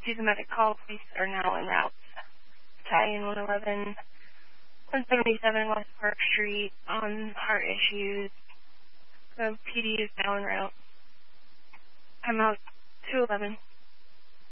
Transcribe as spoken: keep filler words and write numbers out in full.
to the medic call. Police are now en route. Battalion one eleven, one seventy-seven West Park Street on heart issues. The P D is now en route. I'm out two eleven.